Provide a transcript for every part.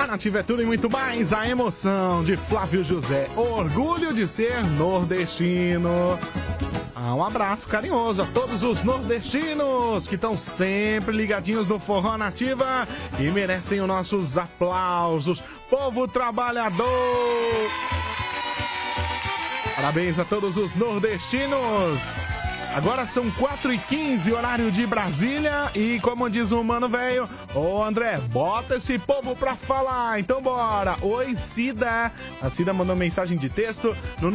Nativa é tudo e muito mais. A emoção de Flávio José. Orgulho de ser nordestino. Um abraço carinhoso a todos os nordestinos que estão sempre ligadinhos no Forró Nativa e merecem os nossos aplausos. Povo trabalhador. Parabéns a todos os nordestinos. Agora são 4h15, horário de Brasília. E como diz o mano velho, ô André, bota esse povo pra falar. Então bora. Oi, Cida. A Cida mandou mensagem de texto no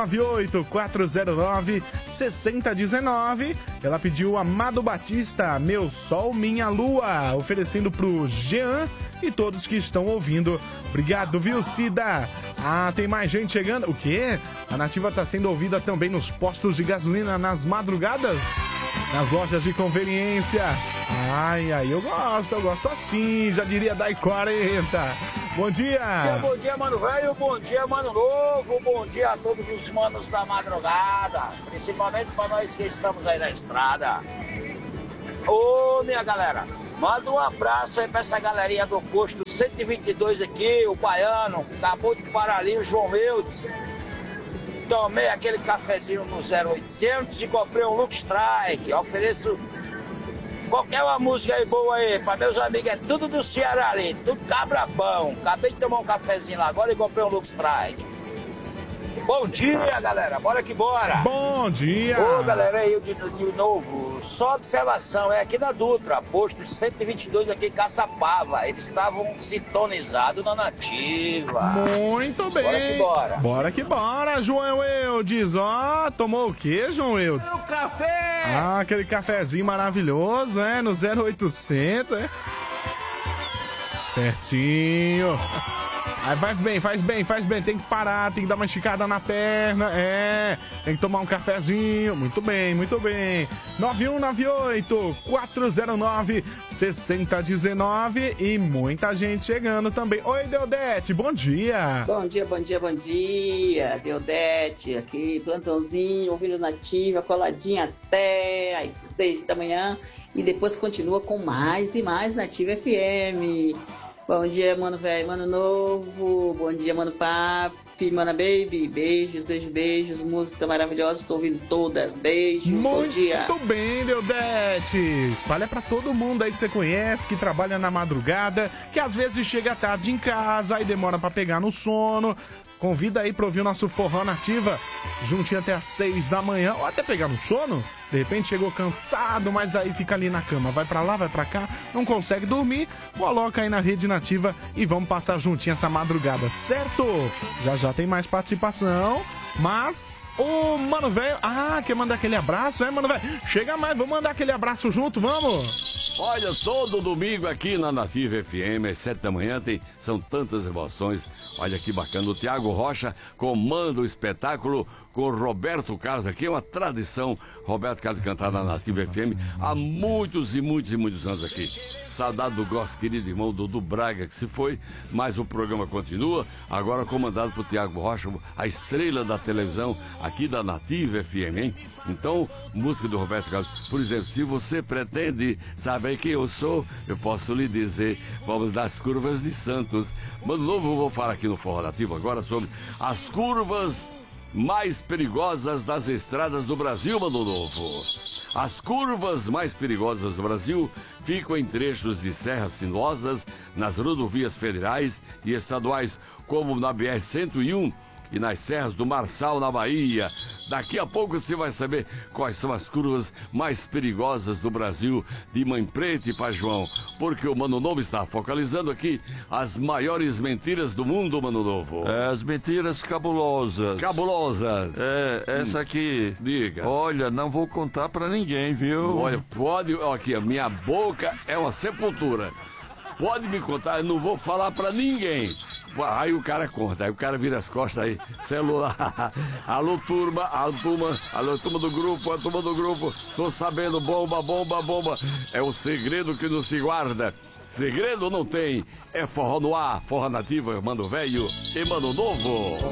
9198-409-6019. Ela pediu Amado Batista, Meu Sol, Minha Lua, oferecendo pro Jean e todos que estão ouvindo. Obrigado, viu, Cida? Ah, tem mais gente chegando. O quê? A Nativa tá sendo ouvida também nos postos de gasolina nas madrugadas? Nas lojas de conveniência. Ai, eu gosto assim, já diria Dai 40. Bom dia! Bom dia, mano velho, bom dia, mano novo, bom dia a todos os manos da madrugada, principalmente para nós que estamos aí na estrada. Ô, minha galera, manda um abraço aí pra essa galerinha do posto 122 aqui, o Baiano, acabou de parar ali, o João Eudes. Tomei aquele cafezinho no 0800 e comprei um Look Strike. Ofereço qualquer uma música aí boa aí, para meus amigos, é tudo do Ceará ali, tudo cabra bom. Acabei de tomar um cafezinho lá agora e comprei um Look Strike. Bom dia, galera, bora que bora. Bom dia. Ô, galera, aí de novo, só observação, é aqui na Dutra, posto 122 aqui em Caçapava. Eles estavam sintonizados na Nativa. Muito bem. Bora que bora. Bora que bora, João Eudes. Ó, tomou o quê, João Eudes? O café. Ah, aquele cafezinho maravilhoso, no 0800, Espertinho. Aí faz bem, tem que parar, tem que dar uma esticada na perna, tem que tomar um cafezinho, muito bem. 9198-409-6019 e muita gente chegando também. Oi, Deodete, bom dia. Bom dia, Deodete, aqui, plantãozinho, ouvindo Nativa, coladinha até às 6 da manhã e depois continua com mais e mais Nativa FM. Bom dia, mano velho, mano novo. Bom dia, mano papi, mana baby. Beijos, música maravilhosa. Estou ouvindo todas. Beijos, bom dia. Muito bem, Deodete. Espalha pra todo mundo aí que você conhece, que trabalha na madrugada, que às vezes chega tarde em casa e demora pra pegar no sono. Convida aí pra ouvir o nosso Forró Nativa, juntinho até às 6 da manhã, ou até pegar no sono. De repente chegou cansado, mas aí fica ali na cama. Vai pra lá, vai pra cá, não consegue dormir. Coloca aí na Rede Nativa e vamos passar juntinho essa madrugada, certo? Já tem mais participação. Mas o Mano Velho... Ah, quer mandar aquele abraço, Mano Velho? Chega mais, vamos mandar aquele abraço junto, vamos! Olha, todo domingo aqui na Nativa FM, às 7 da manhã, são tantas emoções. Olha que bacana, o Thiago Rocha comanda o espetáculo com o Roberto Carlos, aqui é uma tradição, Roberto Carlos cantar na Nativa FM há muitos anos aqui. Saudade do nosso querido irmão Dudu Braga, que se foi, mas o programa continua, agora comandado por Thiago Rocha, a estrela da televisão aqui da Nativa FM, hein? Então, música do Roberto Carlos, por exemplo, se você pretende saber quem eu sou, eu posso lhe dizer, vamos das curvas de Santos. Mano novo, eu vou falar aqui no Forró Nativo agora sobre as curvas mais perigosas das estradas do Brasil, mano novo. As curvas mais perigosas do Brasil ficam em trechos de serras sinuosas, nas rodovias federais e estaduais, como na BR-101 e nas serras do Marçal, na Bahia. Daqui a pouco você vai saber quais são as curvas mais perigosas do Brasil, de Mãe Preta e Pajuão, porque o Mano Novo está focalizando aqui as maiores mentiras do mundo, Mano Novo. As mentiras cabulosas. Essa aqui. Diga. Olha, não vou contar pra ninguém, viu? Olha, pode, aqui, a minha boca é uma sepultura. Pode me contar, eu não vou falar pra ninguém. Aí o cara conta, aí o cara vira as costas aí, celular. Alô, turma, alô, turma do grupo, tô sabendo, bomba. É o segredo que não se guarda. Segredo não tem, é forró no ar, Forró Nativa, Mano Velho e Mano Novo.